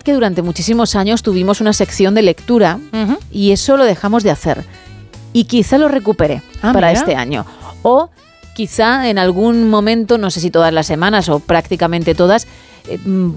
que durante muchísimos años tuvimos una sección de lectura y eso lo dejamos de hacer. Y quizá lo recupere para este año. O quizá en algún momento, no sé si todas las semanas o prácticamente todas,